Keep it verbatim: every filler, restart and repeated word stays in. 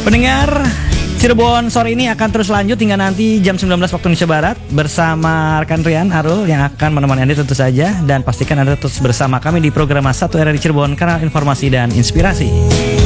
Pendengar Cirebon sore ini akan terus lanjut hingga nanti jam sembilan belas waktu Indonesia Barat bersama rekan Rian Arul yang akan menemani Anda tentu saja, dan pastikan Anda terus bersama kami di program satu R R I Cirebon, kanal informasi dan inspirasi.